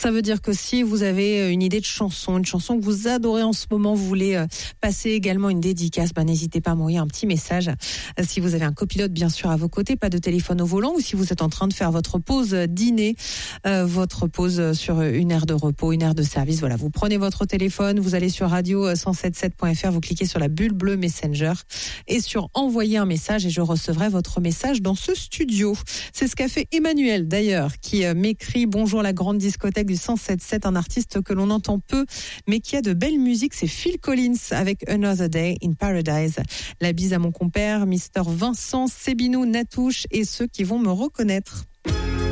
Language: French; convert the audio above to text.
Ça veut dire que si vous avez une idée de chanson, une chanson que vous adorez en ce moment, vous voulez passer également une dédicace, n'hésitez pas à m'envoyer un petit message. Si vous avez un copilote, bien sûr, à vos côtés, pas de téléphone au volant, ou si vous êtes en train de faire votre pause dîner, votre pause sur une aire de repos, une aire de service. Voilà, vous prenez votre téléphone, vous allez sur radio177.fr, vous cliquez sur la bulle bleue Messenger et sur envoyer un message et je recevrai votre message dans ce studio. C'est ce qu'a fait Emmanuel d'ailleurs, qui m'écrit: bonjour la grande discothèque du 107.7, un artiste que l'on entend peu mais qui a de belles musiques, c'est Phil Collins avec Another Day in Paradise. La bise à mon compère Mister Vincent, Sébinou, Natouche et ceux qui vont me reconnaître.